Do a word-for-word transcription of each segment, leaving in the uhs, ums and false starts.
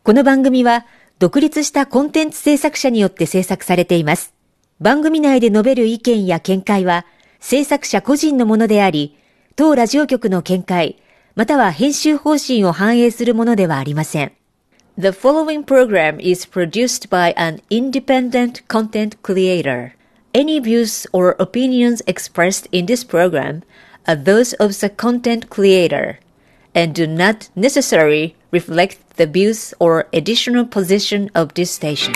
この番組は独立したコンテンツ制作者によって制作されています。番組内で述べる意見や見解は制作者個人のものであり、当ラジオ局の見解、または編集方針を反映するものではありません。The following program is produced by an independent content creator. Any views or opinions expressed in this program are those of the content creator and do not necessarily reflect the views or additional position of this station.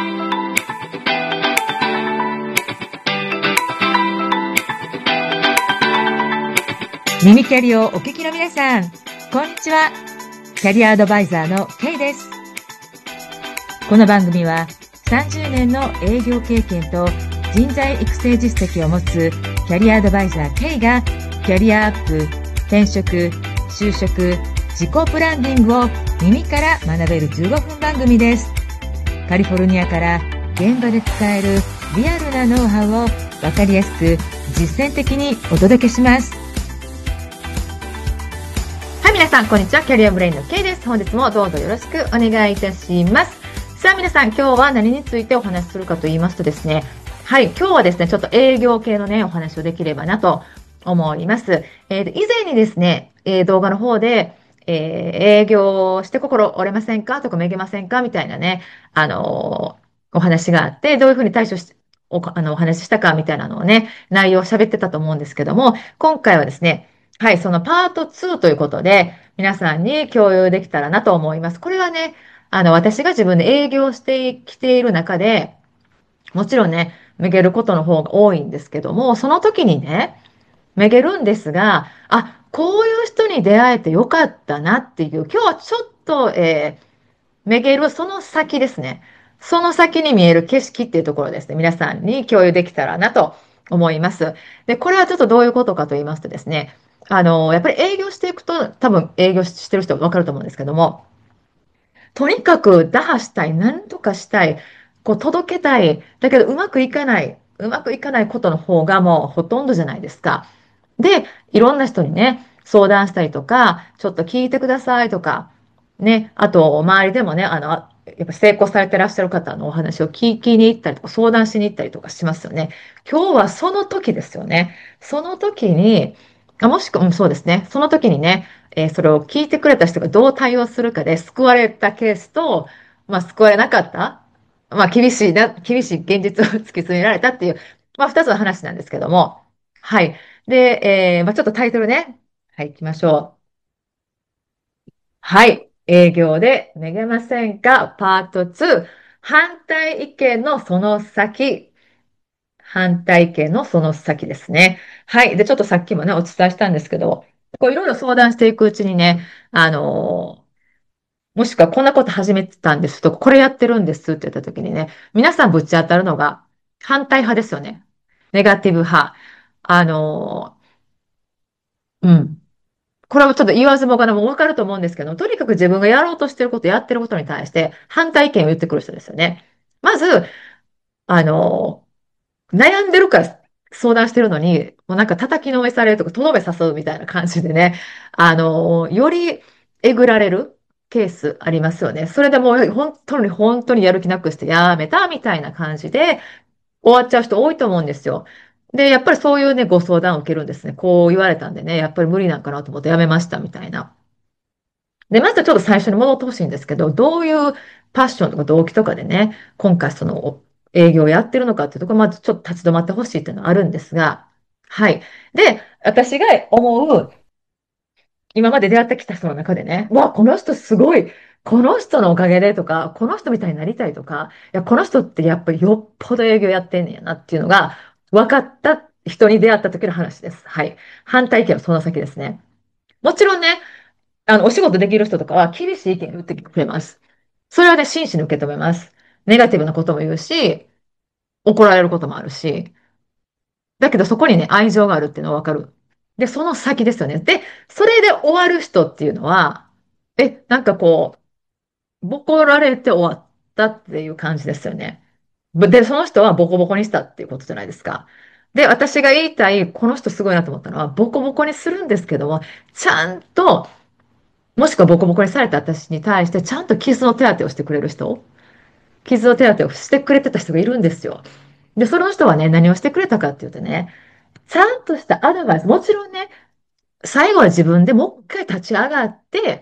耳キャリをお聞きの皆さん、こんにちは。キャリアアドバイザーの K です。この番組はさんじゅうねんの営業経験と人材育成実績を持つキャリアアドバイザー K がキャリアアップ、転職、就職、自己ブランディングを耳から学べるじゅうごふん番組です。カリフォルニアから現場で使えるリアルなノウハウを分かりやすく実践的にお届けします。はい、皆さんこんにちは。キャリアブレインの K です。本日もどうぞよろしくお願いいたします。さあ皆さん、今日は何についてお話しするかと言いますとですね、はい、今日はですね、ちょっと営業系のね、お話をできればなと思います。えー、以前にですね、えー、動画の方で、えー、営業して心折れませんかとかめげませんかみたいなね、あのー、お話があって、どういうふうに対処し、お、あの、お話ししたかみたいなのをね、内容を喋ってたと思うんですけども、今回はですね、はい、そのパートツーということで、皆さんに共有できたらなと思います。これはね、あの、私が自分で営業してきている中で、もちろんね、めげることの方が多いんですけども、その時にね、めげるんですが、あ、こういう人に出会えてよかったなっていう、今日はちょっと、えー、めげるその先ですね。その先に見える景色っていうところですね。皆さんに共有できたらなと思います。で、これはちょっとどういうことかと言いますとですね、あの、やっぱり営業していくと、多分営業してる人はわかると思うんですけども、とにかく打破したい、何とかしたい、こう届けたい、だけどうまくいかない、うまくいかないことの方がもうほとんどじゃないですか。で、いろんな人にね、相談したりとか、ちょっと聞いてくださいとか、ね、あと、周りでもね、あの、やっぱ成功されてらっしゃる方のお話を聞きに行ったりとか、相談しに行ったりとかしますよね。今日はその時ですよね。その時に、あもしくは、うん、そうですね。その時にね、えーそれを聞いてくれた人がどう対応するかで救われたケースと、まあ、救われなかった。まあ、厳しいな、厳しい現実を突き詰められたっていう、まあ、二つの話なんですけども。はい。で、えーまあ、ちょっとタイトルね。はい、行きましょう。はい。営業でめげませんかパートツー。反対意見のその先。反対意見のその先ですね。はい。で、ちょっとさっきもね、お伝えしたんですけど、こういろいろ相談していくうちにね、あのーもしくはこんなこと始めてたんですとか、これやってるんですって言った時にね、皆さんぶち当たるのが反対派ですよね。ネガティブ派。あのーうん。これはちょっと言わずもがなもわかると思うんですけど、とにかく自分がやろうとしてること、やってることに対して反対意見を言ってくる人ですよね。まず、あの、悩んでるから相談してるのに、もうなんか叩きのめされるとか、とどめ誘うみたいな感じでね、あの、よりえぐられるケースありますよね。それでもう本当に本当にやる気なくしてやめたみたいな感じで終わっちゃう人多いと思うんですよ。で、やっぱりそういうね、ご相談を受けるんですね。こう言われたんでね、やっぱり無理なんかなと思ってやめましたみたいな。で、まずちょっと最初に戻ってほしいんですけど、どういうパッションとか動機とかでね、今回その営業をやってるのかっていうところ、まずちょっと立ち止まってほしいっていうのはあるんですが、はい。で、私が思う、今まで出会ってきた人の中でね、わ、この人すごい、この人のおかげでとか、この人みたいになりたいとか、いや、この人ってやっぱりよっぽど営業やってんねやなっていうのが分かった人に出会った時の話です。はい。反対意見はその先ですね。もちろんね、あの、お仕事できる人とかは厳しい意見を言ってくれます。それはね、真摯に受け止めます。ネガティブなことも言うし、怒られることもあるし、だけどそこにね、愛情があるっていうのはわかる。で、その先ですよね。で、それで終わる人っていうのは、え、なんかこう、ボコられて終わったっていう感じですよね。で、その人はボコボコにしたっていうことじゃないですか。で、私が言いたい、この人すごいなと思ったのは、ボコボコにするんですけども、ちゃんともしくはボコボコにされた私に対してちゃんと傷の手当てをしてくれる人、傷の手当てをしてくれてた人がいるんですよ。で、その人はね、何をしてくれたかっていうとね、ちゃんとしたアドバイス、もちろんね、最後は自分でもう一回立ち上がって、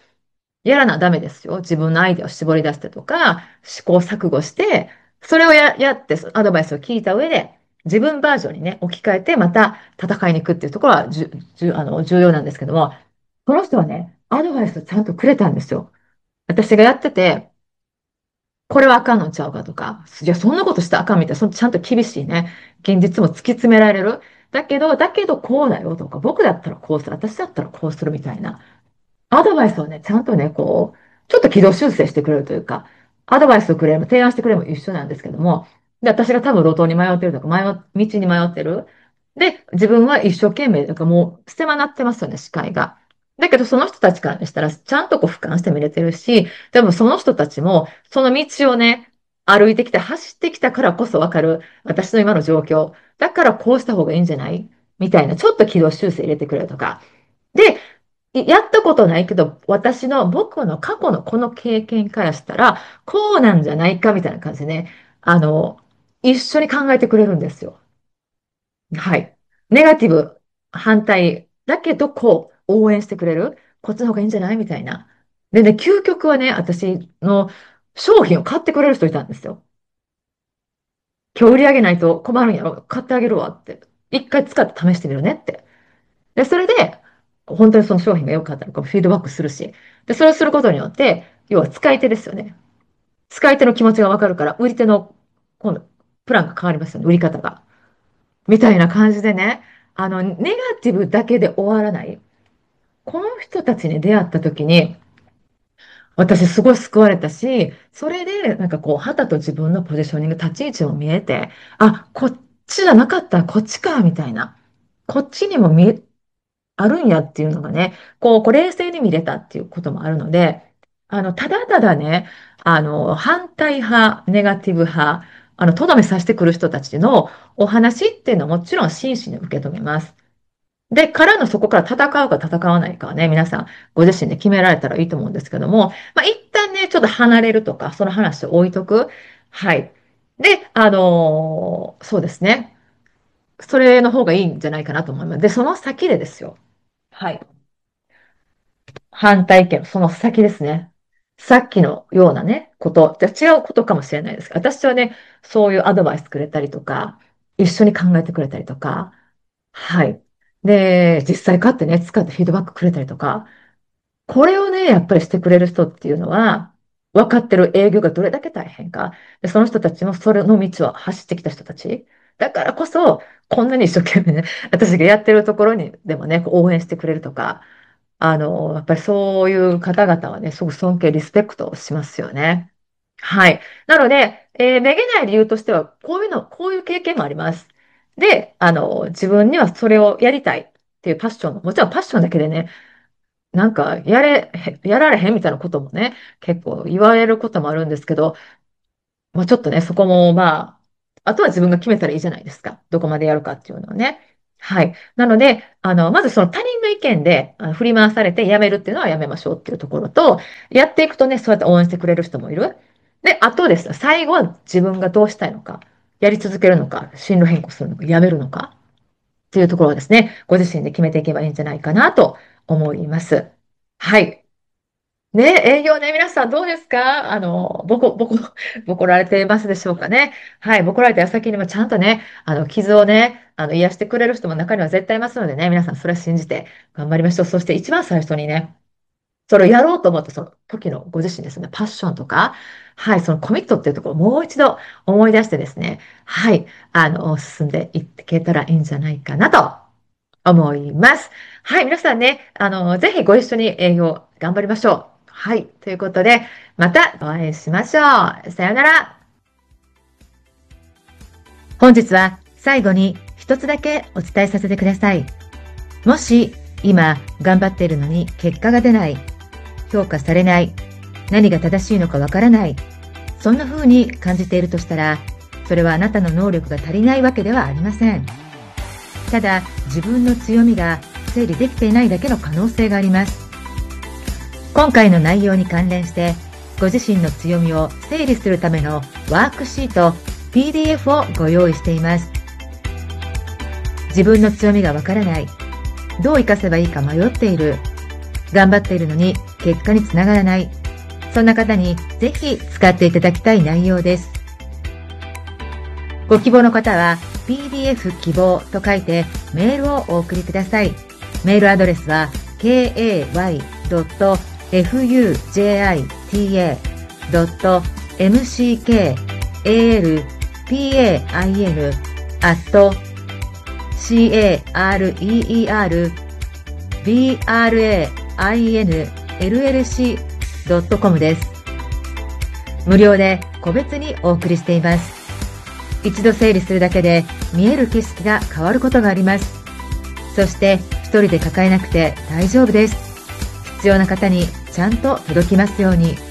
やらなダメですよ。自分のアイデアを絞り出してとか、試行錯誤して、それをや、やって、アドバイスを聞いた上で、自分バージョンにね、置き換えて、また戦いに行くっていうところはじゅ、じゅ、あの、重要なんですけども、この人はね、アドバイスをちゃんとくれたんですよ。私がやってて、これはあかんのちゃうかとか、いや、そんなことしたらあかんみたいな、そのちゃんと厳しいね、現実も突き詰められる。だけど、だけどこうだよとか、僕だったらこうする、私だったらこうするみたいな。アドバイスをね、ちゃんとね、こう、ちょっと軌道修正してくれるというか、アドバイスをくれる、提案してくれるも一緒なんですけども、で、私が多分路頭に迷ってるとか、迷う、道に迷ってる。で、自分は一生懸命、なんかもう、狭なってますよね、視界が。だけど、その人たちからしたら、ちゃんとこう、俯瞰して見れてるし、でもその人たちも、その道をね、歩いてきて、走ってきたからこそわかる、私の今の状況。だからこうした方がいいんじゃないみたいな、ちょっと軌道修正入れてくれるとか。で、やったことないけど、私の、僕の過去のこの経験からしたら、こうなんじゃないかみたいな感じでね、あの、一緒に考えてくれるんですよ。はい。ネガティブ、反対、だけど、こう、応援してくれる。こっちの方がいいんじゃないみたいな。でね、究極はね、私の商品を買ってくれる人いたんですよ。今日売り上げないと困るんやろ。買ってあげるわって。一回使って試してみるねって。で、それで、本当にその商品が良かったのかフィードバックするし。で、それをすることによって、要は使い手ですよね。使い手の気持ちがわかるから、売り手の、今度、プランが変わりますよね。売り方が。みたいな感じでね、あの、ネガティブだけで終わらない。この人たちに出会った時に、私すごい救われたし、それで、なんかこう、旗と自分のポジショニング、立ち位置も見えて、あ、こっちじゃなかったらこっちか、みたいな。こっちにも見え、あるんやっていうのがね、こう、こう冷静に見れたっていうこともあるので、あの、ただただね、あの、反対派、ネガティブ派、あの、とどめさせてくる人たちのお話っていうのはもちろん真摯に受け止めます。で、からのそこから戦うか戦わないかはね、皆さんご自身で決められたらいいと思うんですけども、まあ、一旦ね、ちょっと離れるとか、その話を置いとく。はい。で、あのーそうですね。それの方がいいんじゃないかなと思います。で、その先でですよ。はい。反対意見、その先ですね。さっきのようなね、こと、じゃあ違うことかもしれないですが、私はね、そういうアドバイスくれたりとか、一緒に考えてくれたりとか、はい。で、実際買ってね、使ってフィードバックくれたりとか、これをね、やっぱりしてくれる人っていうのは、分かってる営業がどれだけ大変か。で、その人たちもそれの道を走ってきた人たち。だからこそ、こんなに一生懸命ね、私がやってるところにでもね、こう応援してくれるとか、あの、やっぱりそういう方々はね、すごく尊敬、リスペクトしますよね。はい。なので、えーめげない理由としては、こういうの、こういう経験もあります。で、あの、自分にはそれをやりたいっていうパッションも、もちろんパッションだけでね、なんか、やれ、へやられへんみたいなこともね、結構言われることもあるんですけど、もうちょっとね、そこもまあ、あとは自分が決めたらいいじゃないですか。どこまでやるかっていうのはね。はい。なので、あの、まずその他人の意見であの振り回されてやめるっていうのはやめましょうっていうところと、やっていくとね、そうやって応援してくれる人もいる。で、あとですね、最後は自分がどうしたいのか、やり続けるのか、進路変更するのか、やめるのかっていうところをですね、ご自身で決めていけばいいんじゃないかなと思います。はい。ね、営業ね、皆さんどうですか？あの、ボコ、ボコ、ボコられてますでしょうかね。はい、ボコられた矢先にもちゃんとね、あの、傷をね、あの、癒してくれる人も中には絶対いますのでね、皆さんそれは信じて頑張りましょう。そして一番最初にね、それをやろうと思ったその時のご自身ですね、パッションとか、はい、そのコミットっていうところをもう一度思い出してですね、はい、あの、進んでいけたらいいんじゃないかなと思います。はい、皆さんね、あの、ぜひご一緒に営業頑張りましょう。はい、ということで、またお会いしましょう。さようなら。本日は最後に一つだけお伝えさせてください。もし今頑張っているのに結果が出ない、評価されない、何が正しいのかわからない、そんな風に感じているとしたら、それはあなたの能力が足りないわけではありません。ただ自分の強みが整理できていないだけの可能性があります。 今回の内容に関連してご自身の強みを整理するためのワークシート ピーディーエフ をご用意しています。自分の強みがわからない、どう活かせばいいか迷っている、頑張っているのに結果につながらない、そんな方にぜひ使っていただきたい内容です。ご希望の方は ピーディーエフ 希望と書いてメールをお送りください。メールアドレスは ケーエーワイドットエフユージェーアイティーエードットエムシーケーエーエルピーエーアイエヌ アット シーエーアールイーイーアールビーアールエーアイエヌエルエルシードットコム です。無料で個別にお送りしています。一度整理するだけで見える景色が変わることがあります。そして一人で抱えなくて大丈夫です。必要な方にちゃんと届きますように。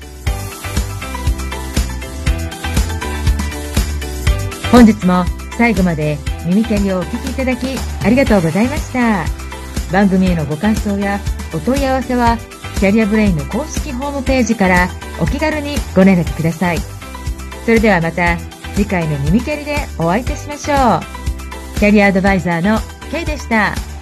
本日も最後まで耳キャリをお聞きいただきありがとうございました。番組へのご感想やお問い合わせはキャリアブレインの公式ホームページからお気軽にご連絡ください。それではまた次回の耳キャリでお会いいたしましょう。キャリアアドバイザーの K でした。